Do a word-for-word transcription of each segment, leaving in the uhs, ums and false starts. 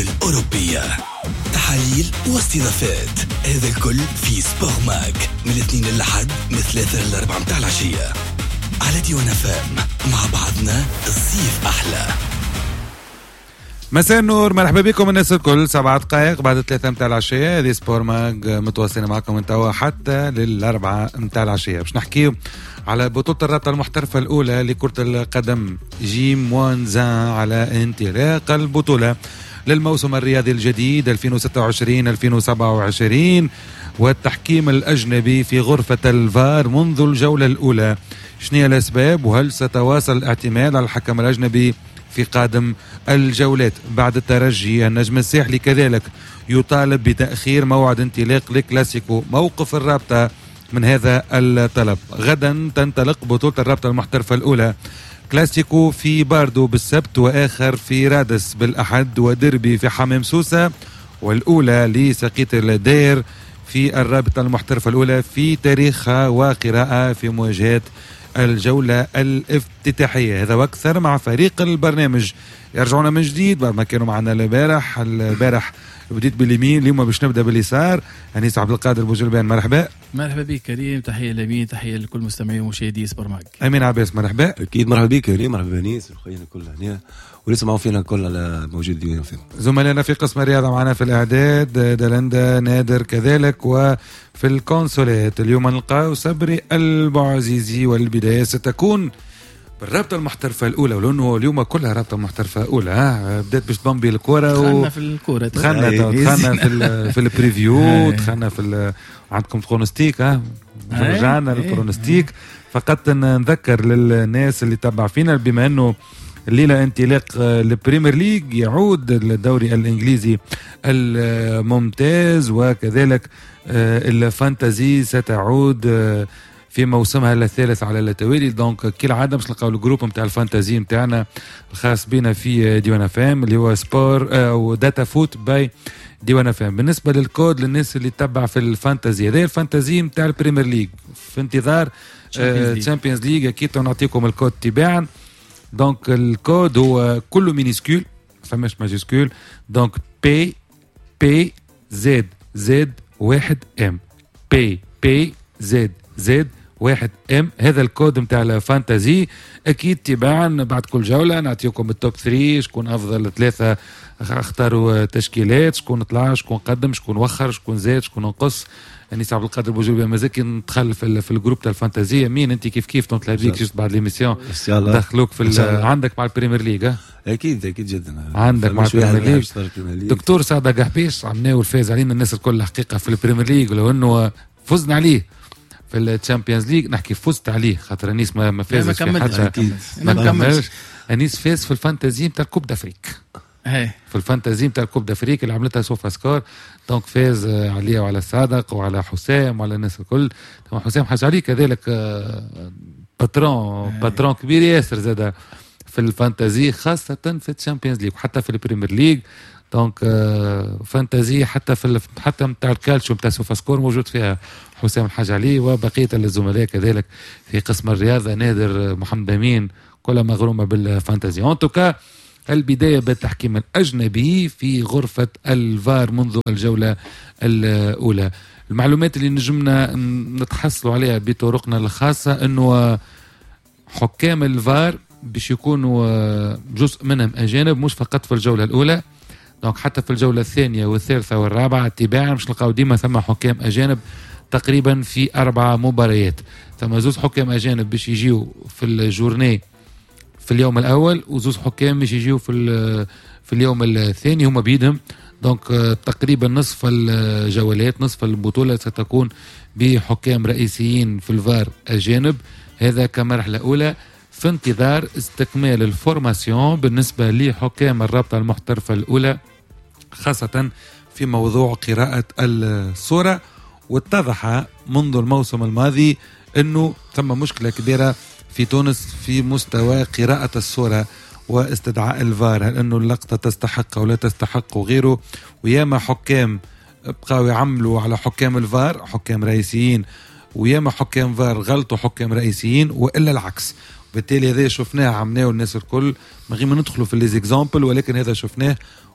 والأوروبية، تحاليل واستضافات، هذا الكل في سبور ماك من الاثنين للحد من ثلاثة للأربعة متاع العشية على ديوان فام. مع بعضنا الصيف أحلى. مساء النور، مرحبا بكم الناس الكل. سبعة دقائق بعد ثلاثة متاع العشية، هذه سبور ماج متواصلين معكم من توا حتى للأربعة متاع العشية. باش نحكيو على بطولة الرابطة المحترفة الأولى لكرة القدم جيم موانزان على انطلاق البطولة للموسم الرياضي الجديد ألفين وستة وعشرين ألفين وسبعة وعشرين، والتحكيم الأجنبي في غرفة الفار منذ الجولة الأولى. شنو الأسباب، وهل ستواصل الاعتماد على الحكم الأجنبي في قادم الجولات؟ بعد الترجي النجم الساحلي كذلك يطالب بتأخير موعد انطلاق الكلاسيكو. موقف الرابطة من هذا الطلب. غدا تنطلق بطولة الرابطة المحترفة الأولى، كلاسيكو في باردو بالسبت، وآخر في رادس بالأحد، ودربي في حمام سوسة، والأولى لسقيط الدير في الرابطة المحترفة الأولى في تاريخها وقراءة في مواجهة الجولة الافتتاحية. هذا واكثر مع فريق البرنامج. يرجعونا من جديد بعد ما كانوا معنا البارح. البارح بديت باليمين، اليوم باش نبدا باليسار. انيس عبد القادر بوجلبان، مرحبا. مرحبا بك كريم، تحيه لمين، تحيه لكل مستمعي ومشاهدي سبور ماك. امين عباس، مرحبا. اكيد مرحبا بك كريم، مرحبا انيس وخينا كل هنا ولسه معهم فينا الكل على موجود ديوان فين. زملائنا في قسم الرياضه معنا في الاعداد دلندا نادر كذلك، وفي الكونسولات اليوم نلقاو صبري البعزيزي. والبدايه ستكون بالرابطه المحترفه الاولى، ولانه اليوم كلها رابطه محترفه اولى. ها بدات باش تضم الكوره، دخلنا في الكوره، دخلنا دخلنا في في البريفيو، دخلنا في عندكم برونوستيك. ها رجعنا للبرونوستيك. فقط نذكر للناس اللي تبع فينا بما انه الليله انطلاق البريمير ليج، يعود الدوري الانجليزي الممتاز، وكذلك الفانتازي ستعود في موسمها الثالث على التوالي. دونك كالعاده باش نلقاو الجروب نتاع الفانتازي نتاعنا الخاص بنا في ديوان فام اللي هو سبور او داتا فوت باي ديوان فام. بالنسبه للكود للناس اللي تتبع في الفانتازي، هذا الفانتازي نتاع البريمير ليج في انتظار تشامبيونز ليج. اكيد نعطيكم الكود تباعا. دونك الكود هو كله مينيسكول، فماش ماجيسكول. دونك بي بي زد زد واحد ام بي بي زد زد واحد ام. هذا الكود متاع الفانتازي. اكيد تباعا بعد كل جوله نعطيكم التوب ثلاثة، شكون افضل ثلاثه اختاروا تشكيلات، شكون طلع، شكون قدم، شكون وخر، شكون زاد، شكون نقص. انيس عبد القادر بوجلبان مازال ندخل في, في الجروب تاع الفانتازيه. مين انت كيف كيف تطلع بيك جست بعد ليميسيون دخلوك في عندك مع البريمير ليج؟ اكيد اكيد جدا عندك مع البريمير ليج. دكتور سعد قحبيش عمناه والفاز علينا الناس الكل حقيقه في البريمير ليج، لو انه فزنا عليه في الشامبيونز ليج. نحكي فزت عليه خاطر انيس ما, ما فازش في حتى ما كملش. انيس فاز في الفانتازي نتاع الكوب دافريك، في الفانتازي نتاع الكوب دافريك اللي عملتها سوفا سكور. دونك فاز عليه وعلى صادق وعلى حسام وعلى الناس الكل. حسام حاج علي كذلك باترون باترون كبير ياسر زاد في الفانتازي، خاصة في الشامبيونز ليج وحتى في البريمير ليج. دونك فانتازي حتى في حتى نتاع الكالتشو نتاع سوفا سكور موجود فيها حسام الحاج علي، وبقية الزملاء كذلك في قسم الرياضة نادر محمد أمين كلها مغرومة بالفانتازي. ان توكا البداية بالتحكيم الأجنبي في غرفة الفار منذ الجولة الأولى. المعلومات اللي نجمنا نتحصلوا عليها بطرقنا الخاصة أنه حكام الفار باش يكونوا جزء منهم أجانب، مش فقط في الجولة الأولى. دونك حتى في الجولة الثانية والثالثة والرابعة تباعا باش نلقاو ديما ثم حكام أجانب تقريبا في أربع مباريات. ثم زوز حكام أجانب باش يجيو في الجورني في اليوم الأول، وزوز حكام باش يجيو في في اليوم الثاني هما بيدهم. دونك تقريبا نصف الجولات نصف البطولة ستكون بحكام رئيسيين في الفار أجانب. هذا كمرحلة أولى في انتظار استكمال الفورماسيون بالنسبة لحكام الرابطة المحترفة الأولى، خاصة في موضوع قراءة الصورة. واتضح منذ الموسم الماضي أنه ثم مشكلة كبيرة في تونس في مستوى قراءة الصورة واستدعاء الفار، هل أنه اللقطة تستحق أو لا تستحق وغيره. وياما حكام بقاو يعملوا على حكام الفار حكام رئيسيين، وياما حكام فار غلطوا حكام رئيسيين، وإلا العكس. بالتالي هذا شفناه عمناه الناس الكل من غير ما ندخلوا في ليزيكزامبل، ولكن هذا شفناه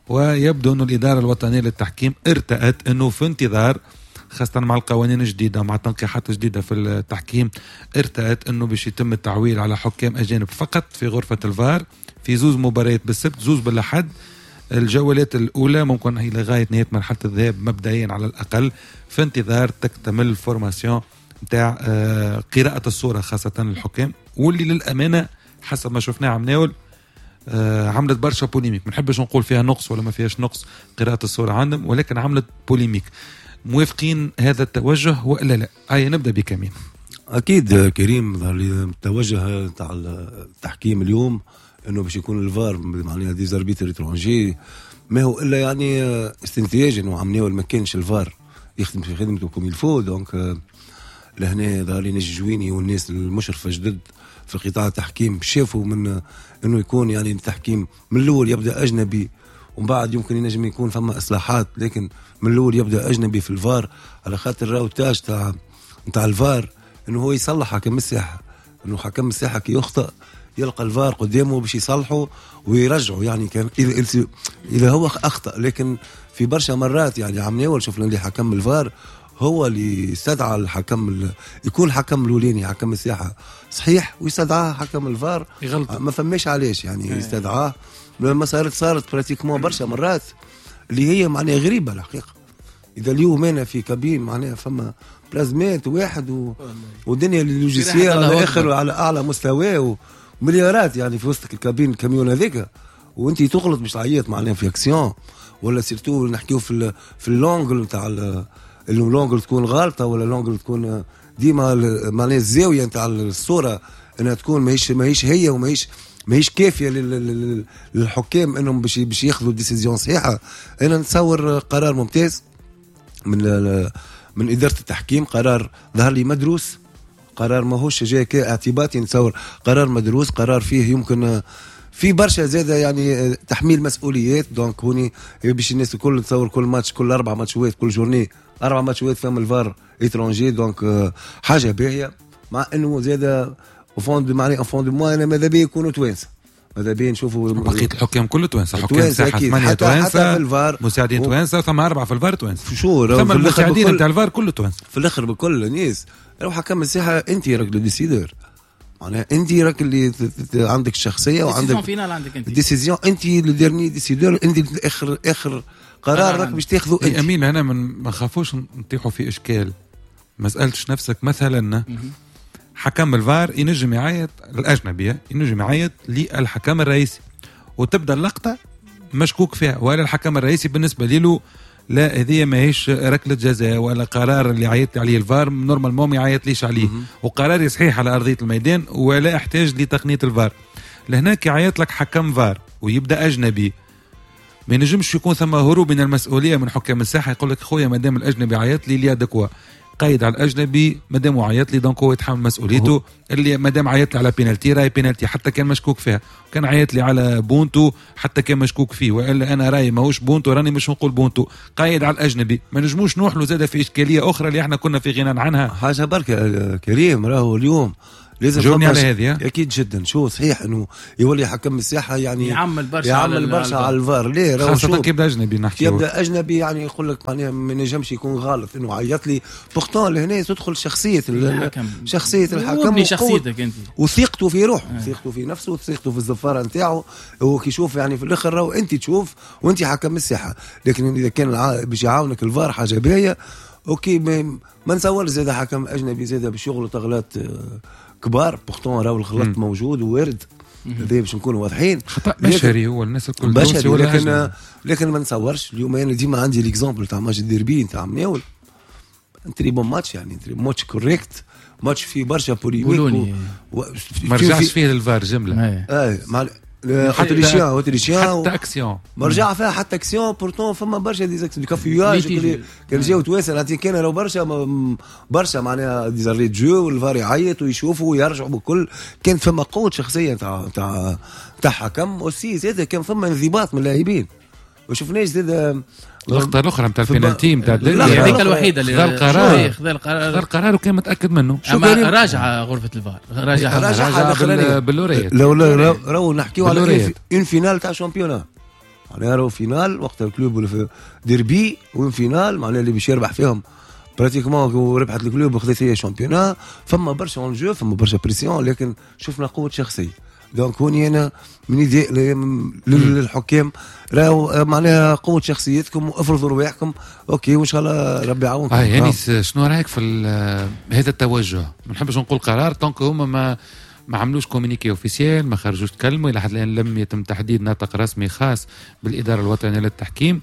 ويبدو أن الإدارة الوطنية للتحكيم ارتأت أنه في انتظار خاصة مع القوانين الجديدة مع تنقيحات جديدة في التحكيم ارتأت أنه باش يتم التعويل على حكام أجانب فقط في غرفة الفار في زوز مباريات بالسبت زوز بالأحد. الجولات الأولى ممكن هي لغاية نهاية مرحلة الذهاب مبدئيا على الأقل في انتظار تكتمل الفورماسيون متاع قراءة الصورة خاصة للحكام واللي للأمانة حسب ما شفناه عم ناول عملت برشا بوليميك. ما نحبش نقول فيها نقص ولا ما فيهاش نقص قراءة الصورة عندهم ولكن عملت بوليميك. موافقين هذا التوجه ولا لا؟ أي نبدأ بكمين. أكيد كريم التوجه تاع التحكيم اليوم انه باش يكون الفار معناها دي زاربيتر اترونجي ما هو الا يعني استنتاج انه عملوا ما كانش الفار يخدم في خدمته كوم يلفو. دونك لهنا ظهري الجويني والناس المشرفه جدد في قطاع التحكيم شافوا من انه يكون يعني التحكيم من الاول يبدا اجنبي ومن بعد يمكن ينجم يكون فما اصلاحات لكن من الاول يبدا اجنبي في الفار على خاطر راهو تاج تاع نتاع الفار انه هو يصلح حكم الساحه انه حكم الساحه كي يخطئ يلقى الفار قدامه باش يصلحه ويرجعه يعني كان إذا, إذا هو أخطأ. لكن في برشا مرات يعني عم ناول شفنا اللي حكم الفار هو اللي استدعى الحكم يكون حكم الوليني حكم الساحة صحيح ويستدعاه حكم الفار يغلط ما فماش علاش يعني يستدعاه لما صارت صارت براتيكمون برشا مرات اللي هي معناها غريبة الحقيقة. إذا اليوم أنا في كابين معناها فما بلازمات واحد و... والدنيا اللوجيسيال على آخر على أعلى مستوى و... مليارات يعني في وسط الكابين الكاميون هذيك وانت تغلط مش تعيط معناها في اكسيون ولا سيرتو نحكيو في في اللونجل نتاع اللونجل تكون غلطه ولا اللونجل تكون ديما معناها الزاويه نتاع الصوره انها تكون ماهيش ماهيش هي وماهيش ماهيش كافيه للحكام انهم باش باش ياخذوا ديسيزيون صحيحه. انا نتصور قرار ممتاز من من اداره التحكيم قرار ظهر لي مدروس قرار ماهوش جاي كاعتباطي نتصور قرار مدروس قرار فيه يمكن في برشا زاده يعني تحميل مسؤوليات. دونك هوني باش الناس الكل تصور كل ماتش كل اربع ماتشات كل جورني اربع ماتشات فهم الفار اترونجي دونك حاجه باهيه مع انه زاده وفوند معناها فوند مو انا ماذا بيه يكونوا توانسه ماذا بيه نشوفوا بقيه الحكام كله توانسه حكام ساحه ثمانيه توانسه مساعدين توانسه ثم اربعه في الفار توانسه شو ثم المساعدين نتاع الفار كله توانسه في الاخر بكل الناس لو حكم الساحه انت راك ديسيدور معناها انت راك اللي عندك الشخصيه وعندك فينال عندك انت ديسيزيون انت اللي ديرني ديسيدور انت اخر اخر قرار راك باش تاخذه انت. امين هنا من ما خافوش نطيحوا في اشكال ما سالتش نفسك مثلا حكم الفار ينجم يعيط الاجنبيه ينجم يعيط للحكم الرئيسي وتبدا اللقطه مشكوك فيها ولا الحكم الرئيسي بالنسبه له لا هذه ماهيش ركلة جزاء ولا قرار اللي عيط عليه الفار نورمال ما يعيط ليش عليه وقرار صحيح على أرضية الميدان ولا احتاج لتقنية الفار. لهناك يعيط لك حكم فار ويبدأ أجنبي ما ينجمش يكون ثم هروب من المسؤولية من حكام الساحة يقول لك خويا مادام الأجنبي عيط لي ليا دكوا قيد على الأجنبي مادام عيط لي دونك هو يتحمل مسؤوليته اللي مادام عيط لي على بينالتي راي بينالتي حتى كان مشكوك فيها كان عيط لي على بونتو حتى كان مشكوك فيه والا انا راي ماهوش بونتو راني مش نقول بونتو قايد على الاجنبي ما نجموش نوحلوا زاده في اشكاليه اخرى اللي احنا كنا في غنى عنها. حاجه بركه كريم راهو اليوم لازم جوني على هذه اكيد جدا شو صحيح انه يولي حكم الساحه يعني يعمل برشا يعمل برشا على الفار ليه راهو خاصه كيبدا اجنبي نحكي يبدا اجنبي يعني يقول لك معناها ما نجمش يكون غلط انه عيط لي بورتون لهنا تدخل شخصيه الحكم شخصيه الحكم شخصيتك انت وثقته في روحه ثقته في نفسه وثقته في الزفاره نتاعو هو كي يشوف يعني في الاخر راهو انت تشوف وانت حكم الساحه. لكن اذا كان باش يعاونك الفار حاجه باهيه اوكي ما نصور زاد حكم اجنبي زاد باش يغلط اغلاط كبار بورتون راهو الغلط موجود ووارد هذا باش نكونوا واضحين خطا بشري هو الناس الكل بشري لكن لكن ما نصورش اليوم انا ديما عندي ليكزامبل تاع ماتش الديربي نتاع مناول انتري بون ماتش يعني انتري ماتش كوريكت ماتش فيه برشا بوليميك و... ما رجعش فيه للفار جمله اي مع اوتريشيان اوتريشيان حتى اكسيون مرجع فيها حتى اكسيون بورتون فما برشا ديزاكسيون دي كافياج كان جاو تواسل هاتي كان لو برشا برشا معناها ديزاريت جو والفار يعيط ويشوفوا ويرجعوا بكل كان فما قوه شخصيه تاع تاع تاع حكم وسي زاد كان فما انضباط من اللاعبين وشفناش زاد اللقطه الاخرى نتاع البينالتي نتاع الدنيا هذيك الوحيده اللي خذ القرار خذ القرار خذ القرار وكان متاكد منه اما راجع غرفه الفار راجع راجع بالوريات لو لو نحكيو على اون فينال تاع شامبيونا معناها راهو فينال وقت الكلوب ولا ديربي وين فينال معناها اللي باش يربح فيهم براتيكمون وربحت الكلوب وخذت هي شامبيونا. فما برشا اون جو، فما برشا بريسيون، لكن شفنا قوه شخصيه. دونك هوني انا من يدي للحكام راهو معناها قوه شخصيتكم وافرضوا رواحكم اوكي وان شاء الله ربي يعاونكم. اه يعني شنو رايك في هذا التوجه؟ ما نحبش نقول قرار طونك هما ما ما عملوش كومونيكي اوفيسيال، ما خرجوش كلمه الى حد الان لم يتم تحديد ناطق رسمي خاص بالاداره الوطنيه للتحكيم.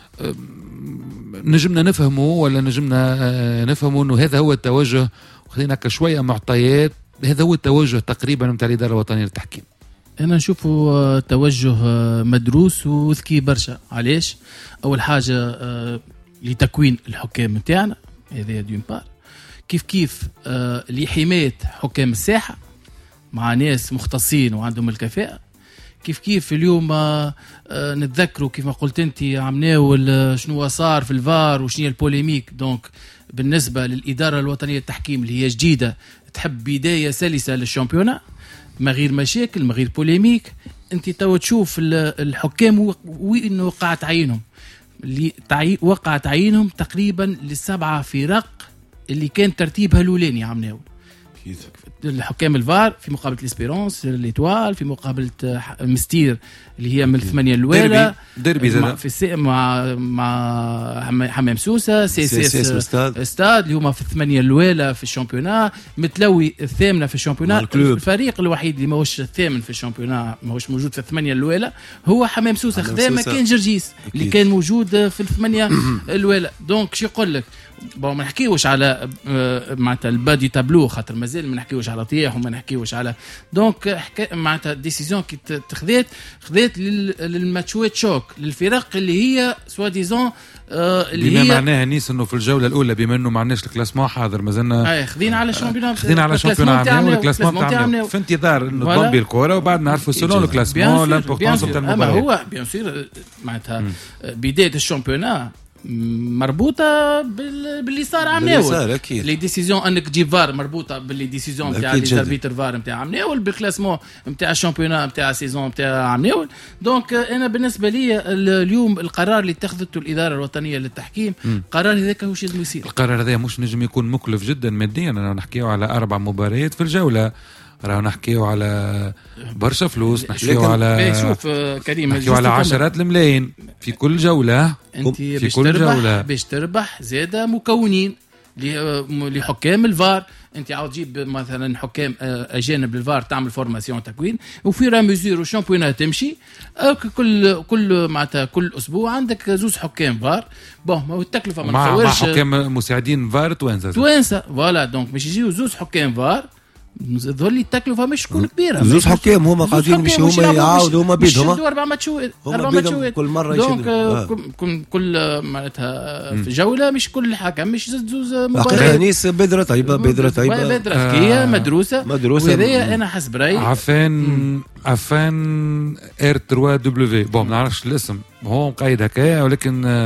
نجمنا نفهموا ولا نجمنا نفهموا انه هذا هو التوجه، وخلينا كشويه معطيات هذا هو التوجه تقريبا نتاع الاداره الوطنيه للتحكيم. انا نشوفه توجه مدروس وذكي برشا. علاش؟ اول حاجه لتكوين الحكام نتاعنا هذا دون بار، كيف كيف لحمايه حكام الساحه مع ناس مختصين وعندهم الكفاءه، كيف كيف اليوم نتذكروا كيف ما قلت انت عمناو شنو صار في الفار وشنو البوليميك. دونك بالنسبه للاداره الوطنيه للتحكيم اللي هي جديده تحب بدايه سلسه للشامبيونا ما غير مشاكل ما غير بوليميك، انت تو تشوف الحكام وين وقع تعيينهم، اللي تعي... وقع تعيينهم تقريبا للسبعه فرق اللي كان ترتيبها الاولاني عمناو الحكام الفار في مقابله الاسبيرونس ليتوال، في مقابله مستير اللي هي من الثمانيه الاولى ديربي زاد في السي... مع مع حمام سوسه سي سي اس استاد اللي هما في الثمانيه الاولى في الشامبيونا، متلوي الثامنه في الشامبيونا. الفريق الوحيد اللي ماهوش الثامن في الشامبيونا ماهوش موجود في الثمانيه الاولى هو حمام سوسه، خذا مكان جرجيس اللي كان موجود في الثمانيه الاولى. دونك شو يقول لك بون ما نحكيوش على معناتها البادي تابلو خاطر مازال ما نحكيوش على طيح وما نحكيوش على دونك معناتها ديسيزيون كي تخذات خذات للماتشوات شوك للفرق اللي هي سوا ديزون اللي بما هي معناها نيس انه في الجوله الاولى بما انه ما عندناش الكلاسمون حاضر مازلنا اي خذين على الشامبيون خذين على الشامبيون تاعنا والكلاسمون تاعنا في انتظار انه تضمبي الكره وبعد نعرفوا سولون الكلاسمون لامبورطونس تاع المباراه. اما هو بيان سور معناتها بدايه الشامبيون مربوطه باللي صار عمناول لي ديسيزيون انك تجيب فار مربوطه باللي ديسيزيون نتاع لي زاربيتر فار نتاع عمناول بالكلاسمون نتاع الشامبيونات نتاع السيزون نتاع عمناول. دونك انا بالنسبه لي اليوم القرار اللي اتخذته الاداره الوطنيه للتحكيم قرار هذاك واش لازم يصير. القرار هذا مش نجم يكون مكلف جدا ماديا، انا نحكيو على اربع مباريات في الجوله، راهو نحكيو على برشا فلوس، نحكيو على شوف كريم نحكيو على عشرات الملايين في كل جوله. انت في كل جوله باش تربح زاده مكونين لحكام الفار، انت عاود تجيب مثلا حكام اجانب للفار تعمل فورماسيون تكوين وفي را ميزور والشامبيونات تمشي كل كل معناتها كل اسبوع عندك زوز حكام فار. بون ما هو التكلفه ما نتصورش مع حكام مساعدين فار توانسه توانسه فوالا. دونك باش يجيو زوز حكام فار ظل التكلفه مش تكون كبيره، زوج حكام هما قاعدين مش هما يعاودوا هما بيدهم اربع ماتشات اربع ماتشات كل مره دونك آه. كل كل معناتها في جوله مش كل حكم مش زوز مباريات. نيس بذره طيبه بذره طيبه بذره ذكيه مدروسه مدروسه وهذه انا حسب رايي عفان عفان ار ثلاثة دبليو بون ما نعرفش الاسم هو مقيد هكايا ولكن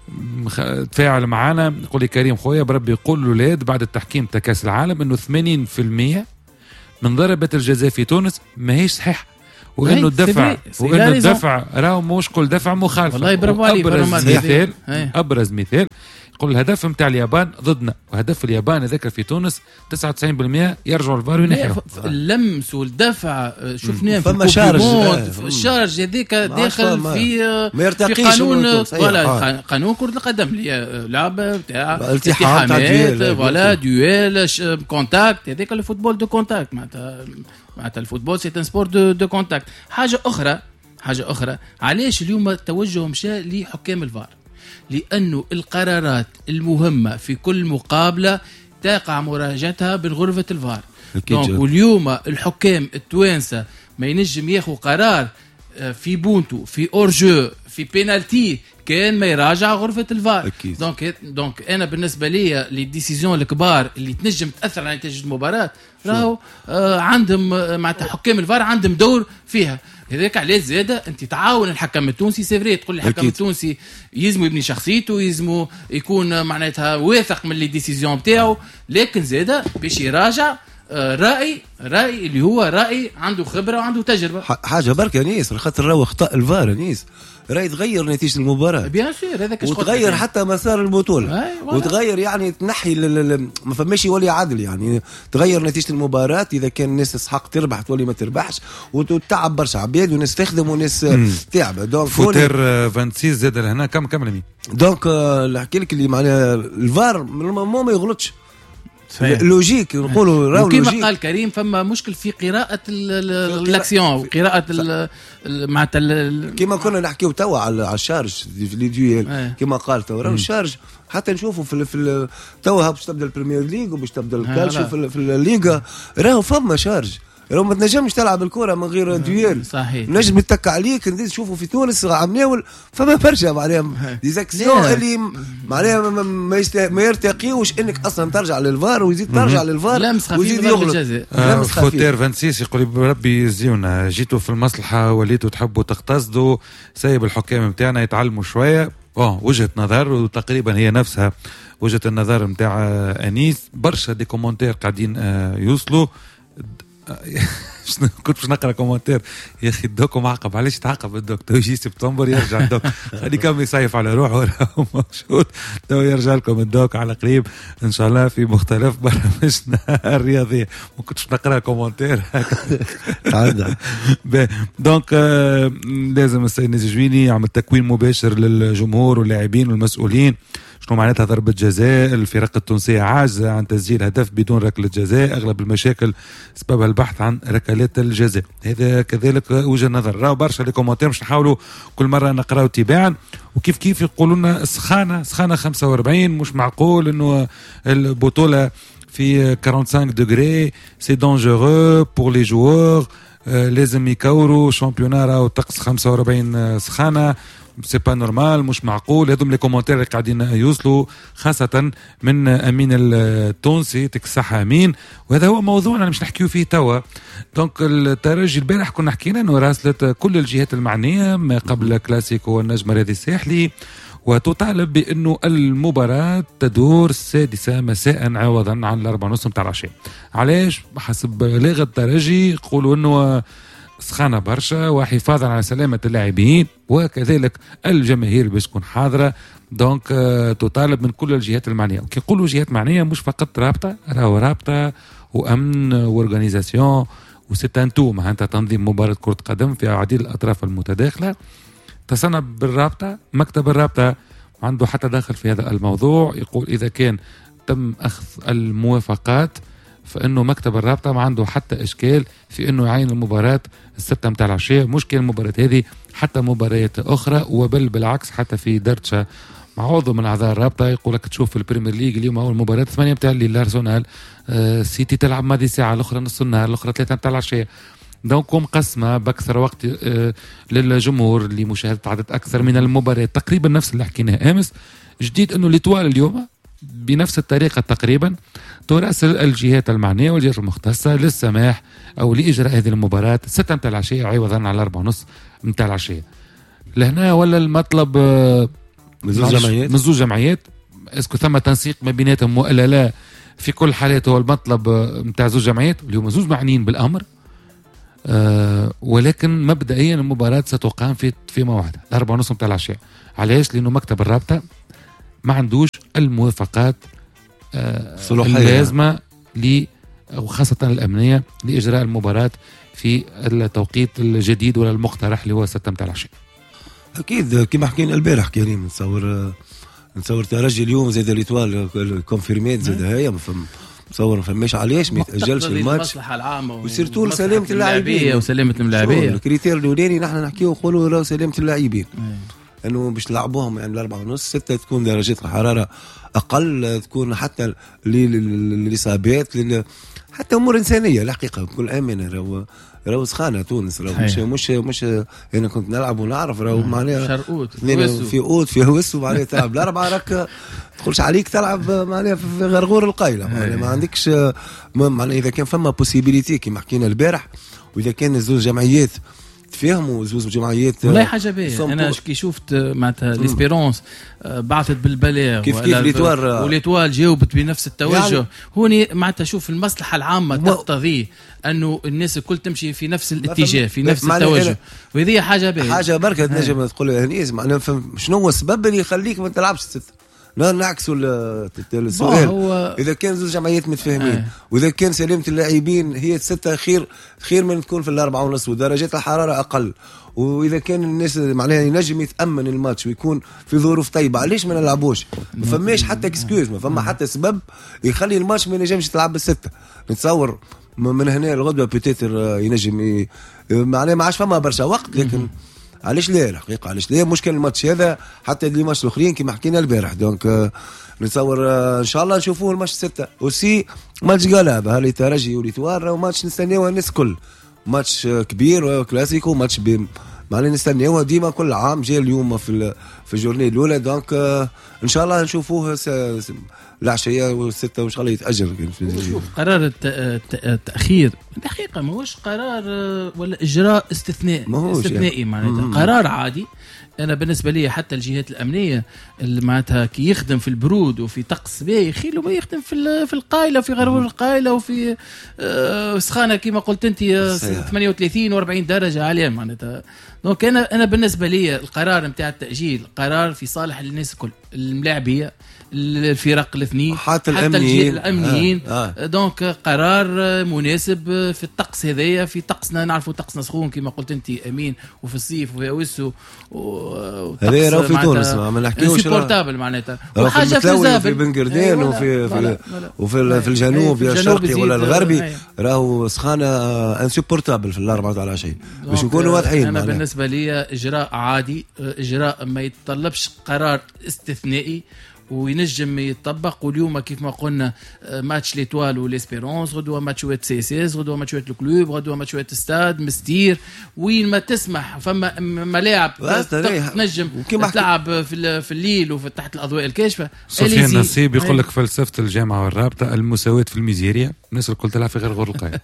تفاعل معنا يقول لي كريم خويا بربي يقول الاولاد بعد التحكيم تاع كاس العالم انه ثمانين بالمئة من ضربات الجزاء في تونس ماهيش صحيحه، وانه الدفع وانه الدفع راهو مش كل دفع مخالف. والله برافو عليك. ابرز مثال ابرز مثال يقول الهدف نتاع اليابان ضدنا وهدف اليابان ذكر في تونس تسعة وتسعين بالمئة يرجعوا الفار وينحوا اللمس والدفع شفناه في الشارج الشارج هذيك داخل في في قانون ولا قانون كرة القدم اللي لعبه تاع التحامات ولا دويل كونتاكت هذاك الفوتبول دو كونتاكت معناتها معناتها الفوتبول سي ان سبور دو دو كونتاكت. حاجه اخرى حاجه اخرى علاش اليوم التوجه مشى لحكام الفار؟ لأنه القرارات المهمة في كل مقابلة تقع مراجعتها بغرفة الفار. واليوم الحكام التوانسة ما ينجم ياخذ قرار في بونتو في اورجو في بينالتي كان ما يراجع غرفة الفار. دونك دونك انا بالنسبة لي لي ديسيزيون الكبار اللي تنجم تأثر على نتيجة المباراة راهو آه عندهم معناتها حكام الفار عندهم دور فيها. هذاك علاش زاده انت تعاون الحكم التونسي سيفري تقول لي الحكم التونسي يلزمو يبني شخصيته يلزمو يكون معناتها واثق من لي ديسيزيون نتاعو، لكن زاده باش يراجع رأي رأي اللي هو رأي عنده خبرة وعنده تجربة. حاجة بركة نيس خاطر راهو اخطاء الفار نيس راهي تغير نتيجة المباراة بيان سور هذاك وتغير حتى مسار البطولة وتغير يعني تنحي ما فماش يولي عدل يعني تغير نتيجة المباراة إذا كان الناس تسحق تربح تولي ما تربحش وتتعب برشا عباد وناس تخدم وناس تعب. دونك فوتر خمسة وعشرين زاد لهنا كم كم مين دونك نحكي لك اللي معناها الفار ما ما يغلطش لوجيك نقولوا راهو لوجيك. كما قال كريم فما مشكل في قراءة الاكسيون وقراءة معناتها كما كنا نحكيو توا على الشارج لي ديويل كما قال توا راهو الشارج حتى نشوفوا في في توا باش تبدا البريمير ليغ وباش تبدا الكالشيو في, في الليغا راهو فما شارج راهو ما تنجمش تلعب الكره من غير دويل صحيح نجم يتك عليك ندير تشوفوا في تونس عمناول فما برشا معناها ديزاكسيون اللي معناها ما, ما يرتقيوش انك اصلا ترجع للفار ويزيد ترجع للفار ويزيد يغلط. آه فوتير خمسة وعشرين يقول بربي يزيونا جيتوا في المصلحه وليتوا تحبوا تقتصدوا سايب الحكام نتاعنا يتعلموا شويه. اه وجهه نظر وتقريبا هي نفسها وجهه النظر نتاع انيس. برشا دي كومنتير قاعدين يوصلوا كنت باش نقرا كومنتير يا اخي الدوك معقب علاش تعقب الدوك تو يجي سبتمبر يرجع الدوك خلي كم يصيف على روحه وراه موجود تو يرجع لكم الدوك على قريب ان شاء الله في مختلف برامجنا الرياضيه. ما كنتش نقرا كومنتير هكذا دونك آه لازم السيد نزي جويني يعمل تكوين مباشر للجمهور واللاعبين والمسؤولين. شنو معناتها ضربة جزاء؟ الفرق التونسية عاجزة عن تسجيل هدف بدون ركلة جزاء. أغلب المشاكل سببها البحث عن ركلات الجزاء. هذا كذلك وجه نظر. راهو برشا لي كومنتير مش نحاولوا كل مرة نقراو تباعا وكيف كيف يقولوا لنا سخانة سخانة خمسة وأربعين مش معقول إنه البطولة في خمسة وأربعين دوغري سي دونجورو بور لي جوور لازم يكوروا شامبيونا راهو طقس خمسة وأربعين سخانة سي با نورمال مش معقول. هذم لي كومنتير اللي قاعدين يوصلوا خاصة من أمين التونسي تكسحها أمين وهذا هو موضوعنا مش نحكيو فيه توا. دونك الترجي البارح كنا حكينا انه راسلت كل الجهات المعنية ما قبل كلاسيكو والنجم الرياضي الساحلي وتطالب بأنه المباراة تدور السادسة مساء عوضا عن الأربعة ونص متاع العشاء. علاش؟ بحسب لغة الترجي يقولوا أنه سخانة برشا وحفاظا على سلامة اللاعبين وكذلك الجماهير باش تكون حاضرة. دونك تطالب من كل الجهات المعنية. كي يقولوا جهات معنية مش فقط رابطة راهو رابطة وأمن وأورغانيزاسيون وستانتو معناتها تنظيم مباراة كرة قدم في عديد الأطراف المتداخلة. تصنب بالرابطة مكتب الرابطة عنده حتى داخل في هذا الموضوع. يقول إذا كان تم أخذ الموافقات فإنه مكتب الرابطة ما عنده حتى إشكال في إنه يعين المباراة الستة متاع العشاء. مشكلة المباراة هذه حتى مباريات أخرى وبل بالعكس حتى في درتشة مع عضو من أعضاء الرابطة يقول لك تشوف في البريمير ليج اليوم أول مباراة ثمانية متاع الليل الأرسنال آه سيتي تلعب ماضي ساعة الأخرى نص النهار الأخرى ثلاثة متاع العشاء. دونك مقسمة بأكثر وقت آه للجمهور لمشاهدة عدد أكثر من المباريات تقريبا نفس اللي حكيناه أمس. جديد أنه الإطوال اليوم بنفس الطريقة تقريبا تراسل الجهات المعنية والجهات المختصة للسماح أو لإجراء هذه المباراة ستة متاع العشاء عوضا على أربعة ونص متاع العشاء. لهنا ولا المطلب من زوج جمعيات من زوج جمعيات اسكو ثم تنسيق ما بيناتهم ولا لا؟ في كل حالات هو المطلب متاع زوج جمعيات اليوم زوج معنيين بالأمر أه ولكن مبدئيا المباراة ستقام في في موعدها الأربعة ونص متاع العشاء. علاش؟ لأنه مكتب الرابطة ما عندوش الموافقات آه اللازمة ل وخاصة الأمنية لإجراء المباراة في التوقيت الجديد ولا المقترح اللي هو ستة متاع العشاء. أكيد كما حكينا البارح كريم نتصور نتصور ترجي اليوم زاد الإطوال الكونفيرميت زاد هيا نتصور ما فماش علاش ما يتأجلش الماتش المصلحة العامة وسيرتو سلامة اللاعبين وسلامة اللاعبين. الكريتير الأولاني نحن نحكيو نقولوا راهو سلامة اللاعبين انه باش تلعبوهم يعني الأربعة ونص ستة تكون درجات الحرارة اقل تكون حتى للاصابات حتى امور انسانيه الحقيقه بكل امانه. راهو راهو سخانه تونس راهو مش مش مش انا كنت نلعب ونعرف راهو معناها شرقوت في اوت في هوسو معناها تلعب الاربعه راك تدخلش عليك تلعب معناها في غرغور القايله معناها ما عندكش معناها اذا كان فما بوسيبيليتي كما حكينا البارح واذا كان زوج جمعيات يتفاهموا زوز جمعيات ولا حاجه باهيه. انا كي شفت معناتها ليسبيرونس بعثت بالبلاغ كيف كيف ليتوال وليتوال جاوبت بنفس التوجه يعني هوني معناتها شوف المصلحه العامه تقتضي انه الناس الكل تمشي في نفس الاتجاه في نفس التوجه وهذه حاجه باهيه حاجه بركه تنجم تقول يا هنيس معناها شنو هو السبب اللي يخليك ما تلعبش الستة؟ لا نعكسوا السؤال. اذا كان زوج جمعيات متفاهمين آه. واذا كان سلامه اللاعبين هي الستة خير خير من تكون في الأربعة ونص ودرجات الحراره اقل، واذا كان الناس معناها ينجم يتامن الماتش ويكون في ظروف طيبه علاش ما نلعبوش؟ ما فماش حتى اكسكيوز، ما فما حتى سبب يخلي الماتش ما ينجمش تلعب بالستة. نتصور من هنا الغدوه بيتيتر ينجم معناها ما عادش فما برشا وقت، لكن علاش لا الحقيقه علاش لا مشكل الماتش هذا حتى اللي ماتش الاخرين كما حكينا البارح. دونك آه نتصور آه ان شاء الله نشوفوه الماتش ستة وسي ماتش قلب هالي ترجي وليتوار وماتش نستناوه الناس كل ماتش آه كبير كلاسيكو ماتش بين معناها نستناوه ديما كل عام جاي اليوم في في الجورني الاولى. دونك آه ان شاء الله نشوفوه العشيه والستة وان شاء الله يتاجل. شوف قرار التاخير الحقيقه ماهوش قرار ولا اجراء استثنائي استثنائي معناتها قرار عادي. انا بالنسبه لي حتى الجهات الامنيه اللي معناتها كي يخدم في البرود وفي طقس باهي خيلو ما يخدم في في القايله وفي غرور القايله وفي سخانه كما قلت انت ثمانية وثلاثين وأربعين درجه عاليه معناتها. دونك انا انا بالنسبه لي القرار نتاع التاجيل قرار في صالح الناس الكل، الملاعبيه، الفرق الاثنين، حتى الامنيين, الأمنيين. آه. آه. دونك قرار مناسب في الطقس هذايا، في طقسنا نعرفوا طقسنا سخون كما قلت انت امين، وفي الصيف وفي اوسو هذا راه في تونس ما نحكيوش سيبورتابل معناتها وحاجه فيزابل في بنقردان وفي في وفي في الجنوب يا الشرقي ولا الغربي راهو سخانه انسيبورتابل في الاربعه تاع العشيه باش نكونوا واضحين. انا بالنسبه لي اجراء عادي، اجراء ما يتطلبش قرار استثنائي وينجم يتطبق. واليوم كيف ما قلنا ماتش ليتوال وليسبيرونس، غدوه ماتشوات سي اس اس، غدوه ماتشوات الكلوب، غدوه ماتشوات استاد مستير وين ما تسمح فما ملاعب تنجم تلعب في في الليل وفي تحت الاضواء الكاشفه. سفيان نصيب يقول لك فلسفه الجامعه والرابطه المساواه في الميزيريا، الناس الكل تلعب في غير غور القاية.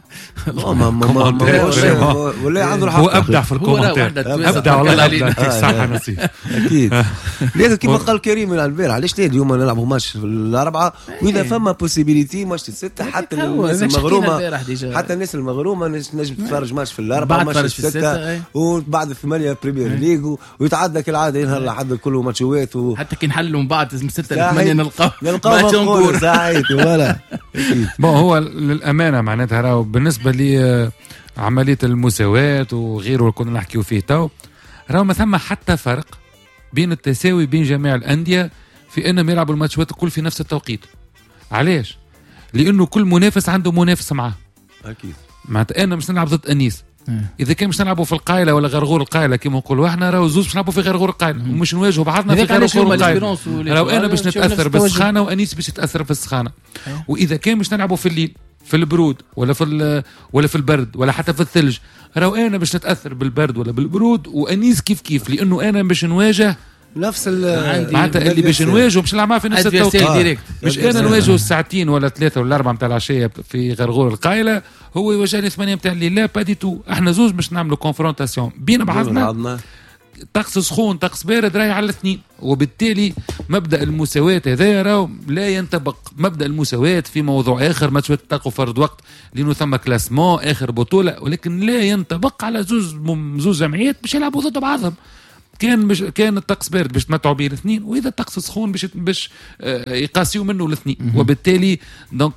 ولا عنده الحق، هو ابدع في الكومنتير، ابدع والله ابدع صح نصيب اكيد. لكن كيما قال كريم البارح علاش ليه اليوم نلعبوا ماتش في الاربعه واذا فما بوسيبيليتي ماتش السته حتى الناس المغرومه حتى الناس المغرومه نجم تتفرج ماتش في الاربعه ماتش في السته وبعد الثمانيه بريمير ليغ ويتعدى كالعاده ينهار لحد كله ماتشوات حتى كي نحلوا من بعد من سته لثمانيه نلقاو نلقاو ساعات ولا بون. هو للامانه معناتها راهو بالنسبه لي عمليه المساواه وغيره اللي كنا نحكيو فيه تو راهو ما ثم حتى فرق بين التساوي بين جميع الانديه في انهم يلعبوا الماتشات الكل في نفس التوقيت. علاش؟ لانه كل منافس عنده منافس معاه اكيد. معناتها انا مش نلعب ضد انيس، اذا كان مش نلعبوا في القايله ولا غرغور القايله كما نقولوا احنا راهو زوج مش نلعبوا في غرغور القايله ومش نواجهوا بعضنا في غرغور القايله. راهو انا باش نتاثر بالسخانه وانيس باش يتاثر في السخانه. واذا كان مش نلعبوا في الليل في البرود ولا في ولا في البرد ولا حتى في الثلج، راهو انا باش نتاثر بالبرد ولا بالبرود وانيس كيف كيف، لانه انا باش نواجه نفس معناتها اللي باش نواجهه باش نلعب معاه في نفس التوقيت. مش انا نواجهه الساعتين ولا ثلاثه ولا اربعه نتاع العشيه في غرغور القايله هو يواجهني ثمانيه نتاع الليل. لا با دي تو، احنا زوج باش نعملوا كونفرونتاسيون بين بعضنا، طقس سخون طقس بارد راي على الاثنين. وبالتالي مبدا المساواه هذا راهو لا ينطبق. مبدا المساواه في موضوع اخر ماتشات تلقوا فرد وقت لانه ثم كلاسمون اخر بطوله، ولكن لا ينطبق على زوج زوج جمعيات باش يلعبوا ضد بعضهم. كان مش كان الطقس بارد باش تمتعوا بين الاثنين، واذا الطقس سخون باش باش يقاسيوا منه الاثنين. وبالتالي دونك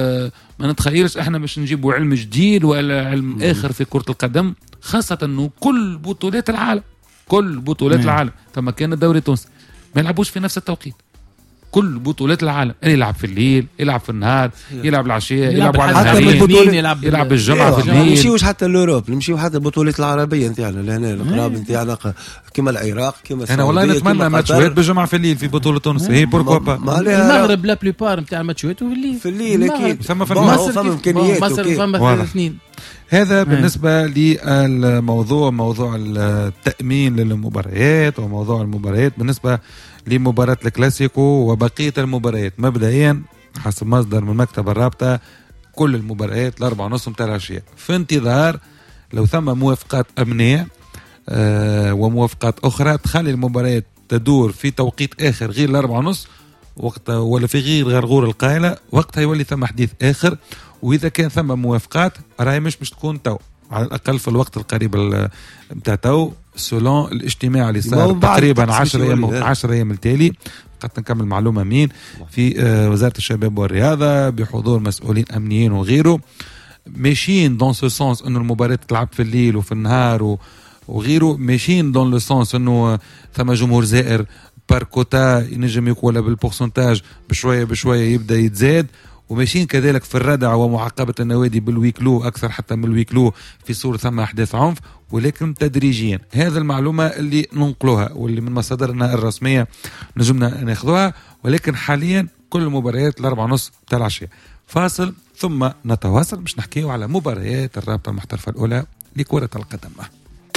ما نتخيلش احنا باش نجيبوا علم جديد ولا علم اخر في كرة القدم، خاصة انه كل بطولات العالم كل بطولات العالم ثم كان الدوري التونسي ما يلعبوش في نفس التوقيت. كل بطولات العالم اللي يلعب في الليل، يلعب في النهار، يلعب العشيه، يلعب على النهار، يلعب يلعب بالجمعه في الليل. نمشيوش حتى لوروب، نمشيو حتى البطولات العربيه نتاعنا لهنا القراب نتاعنا كما العراق كما انا والله نتمنى ماتشات بالجمعه في الليل في بطوله تونس. هي بوركوا با المغرب لا بلوبار نتاع الماتشات في الليل في الليل اكيد ثم في مصر امكانيات مصر فما الاثنين. هذا بالنسبة للموضوع موضوع التأمين للمباريات وموضوع المباريات بالنسبة لمباراة الكلاسيكو وبقية المباريات. مبدئيا حسب مصدر من مكتب الرابطة كل المباريات الأربعة ونص متاع العشية في انتظار لو ثم موافقات أمنية آه وموافقات أخرى تخلي المباريات تدور في توقيت آخر غير الأربعة ونص وقت ولا في غير غرغور القائلة، وقتها يولي ثم حديث آخر. وإذا كان ثم موافقات راهي مش مش تكون تو على الأقل في الوقت القريب متاع تو سولون الاجتماع اللي صار تقريبا عشر أيام عشر أيام التالي. قد نكمل معلومة مين في آه وزارة الشباب والرياضة بحضور مسؤولين أمنيين وغيره، ماشيين دون سو سونس انه المباراة تلعب في الليل وفي النهار وغيره، ماشيين دون لو سونس انه ثم جمهور زائر بار كوتا ينجم يكون ولا بالبورسنتاج بشويه بشويه يبدا يتزاد، وماشيين كذلك في الردع ومعاقبه النوادي بالويكلو اكثر حتى من الويكلو في صوره ثم احداث عنف، ولكن تدريجيا. هذا المعلومه اللي ننقلوها واللي من مصادرنا الرسميه نجمنا ناخذوها، ولكن حاليا كل المباريات الاربعة ونص تاع العشيه. فاصل ثم نتواصل باش نحكيو على مباريات الرابطه المحترفه الاولى لكره القدم.